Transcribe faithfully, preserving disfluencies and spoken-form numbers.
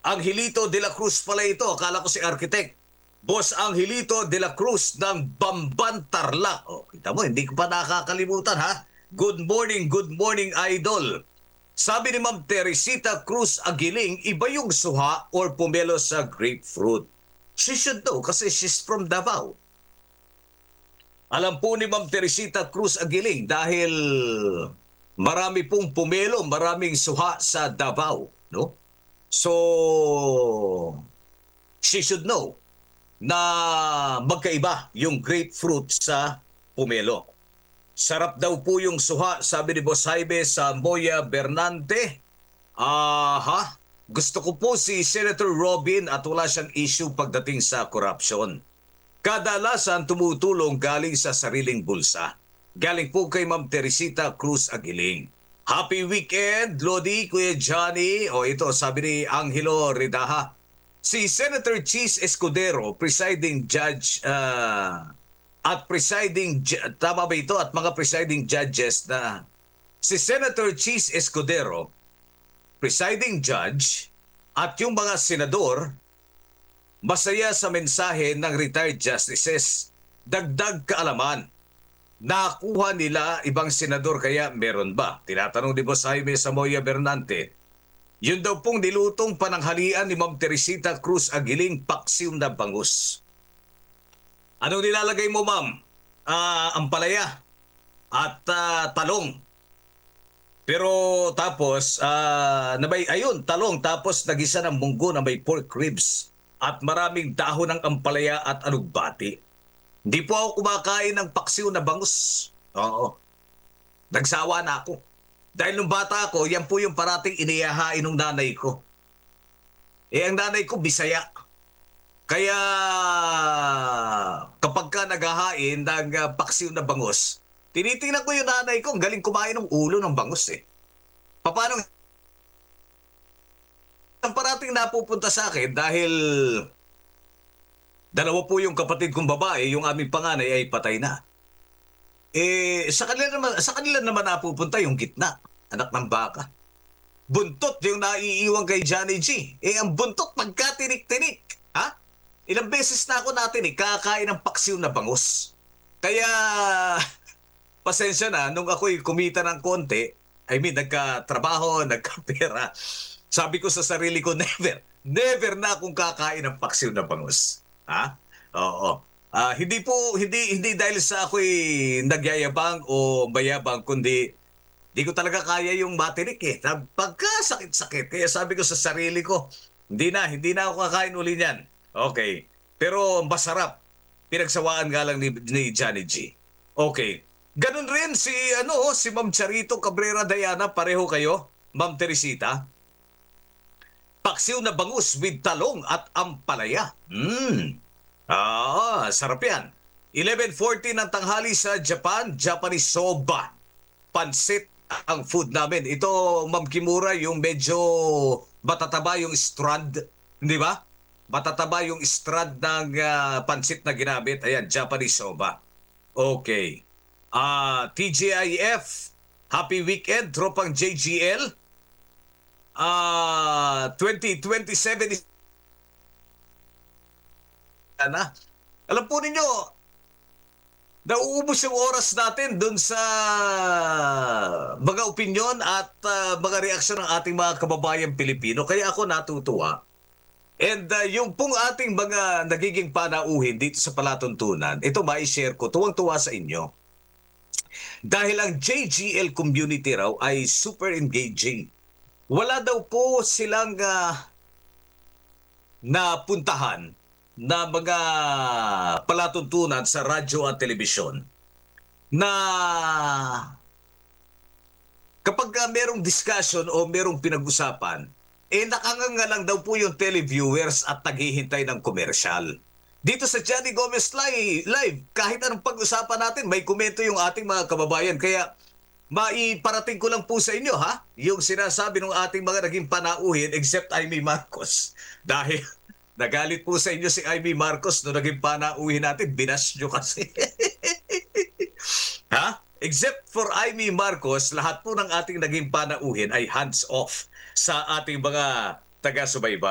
Angelito de la Cruz pala ito. Akala ko si architect. Boss Angelito de la Cruz ng Bamban Tarlac. Oh, kita mo, hindi ko pa nakakalimutan ha. Good morning, good morning, idol. Sabi ni Ma'am Teresita Cruz Aguiling, iba yung suha or pomelo sa grapefruit. She should know kasi she's from Davao. Alam po ni Ma'am Teresita Cruz Aguiling dahil marami pong pomelo, maraming suha sa Davao, no? So, she should know na magkaiba yung grapefruit sa pomelo. Sarap daw po yung suha, sabi ni Boss Jaime sa Moya Bernante. Aha, gusto ko po si Senator Robin at wala siyang issue pagdating sa corruption. Kadalasan tumutulong galing sa sariling bulsa. Galing po kay Ma'am Teresita Cruz Aguiling. Happy weekend, Lodi, Kuya Johnny. O ito, sabi ni Angelo Redaha. Si Senator Cheese Escudero, presiding judge uh, at presiding, tama ba ito? At mga presiding judges na si Senator Cheese Escudero, presiding judge, at yung mga senador, masaya sa mensahe ng retired justices. Dagdag kaalaman. Nakuha nila ibang senador kaya meron ba? Tinatanong ni Boss Jaime Samoya Bernante. Yun daw pong nilutong pananghalian ni Ma'am Teresita Cruz Aguiling, paksiw na bangus. Anong nilalagay mo, ma'am? Uh, ampalaya at uh, talong. Pero tapos, uh, na may, ayun, talong, tapos nagisa ng munggo na may pork ribs at maraming dahon ng ampalaya at alugbati. Hindi po ako kumakain ng paksiw na bangus. Oo. Nagsawa na ako. Dahil nung bata ako, yan po yung parating iniyahain ng nanay ko. Eh, ang nanay ko, Bisaya. Kaya, kapag ka naghahain ng uh, paksiw na bangus, tinitingnan ko yung nanay ko, ang galing kumain ng ulo ng bangus eh. Paano? Ang parating napupunta sa akin dahil dalawa po yung kapatid kong babae, yung aming panganay ay patay na. Eh, sa kanila naman, sa kanila naman napupunta yung gitna, anak ng baka. Buntot yung naiiwan kay Johnny G. Eh, ang buntot magkatinik-tinik. Ha? Ilang beses na ako natin eh, kakain ng paksiw na bangus. Kaya, pasensya na, nung ako'y kumita ng konti, I mean, nagka-trabaho, nagka-pera, sabi ko sa sarili ko, never, never na akong kakain ng paksiw na bangus. Ha? Oo. Uh, hindi po, hindi hindi dahil sa ako'y nagyayabang o mayabang, kundi hindi ko talaga kaya yung matinik eh. Pagkasakit-sakit. Kaya sabi ko sa sarili ko, hindi na, hindi na ako kakain uli niyan. Okay. Pero masarap. Pinagsawaan nga lang ni, ni Johnny G. Okay. Ganun rin si, ano, si Ma'am Charito Cabrera Diana, pareho kayo, Ma'am Teresita. Paksiw na bangus with talong at ampalaya. Hmm. Ah, sarap yan. eleven forty ng tanghali sa Japan, Japanese soba. Pansit ang food namin. Ito, Ma'am Kimura, yung medyo matataba yung strand. Di ba? Matataba yung strand ng uh, pansit na ginamit. Ayan, Japanese soba. Okay. Uh, T G I F, happy weekend, tropang J G L. Uh, twenty twenty-seven is na. Alam po ninyo, nauubos yung oras natin dun sa mga opinyon at uh, mga reaksyon ng ating mga kababayan Pilipino. Kaya ako natutuwa. And uh, yung pong ating mga nagiging panauhin dito sa palatuntunan, ito ma-share ko, tuwang-tuwa sa inyo. Dahil ang J G L community raw ay super engaging. Wala daw po silang uh, napuntahan na mga palatuntunan sa radyo at telebisyon na kapag uh, merong discussion o merong pinag-usapan, eh nakanganga lang daw po yung televiewers at naghihintay ng komersyal. Dito sa Johnny Gomez Live, live, kahit anong pag-usapan natin, may komento yung ating mga kababayan. Kaya maiparating ko lang po sa inyo, ha? Yung sinasabi ng ating mga naging panauhin, except Amy Marcos. Dahil nagalit po sa inyo si Amy Marcos no naging panauhin natin, binas nyo kasi. Ha? Except for Amy Marcos, lahat po ng ating naging panauhin ay hands off sa ating mga taga-subaybay.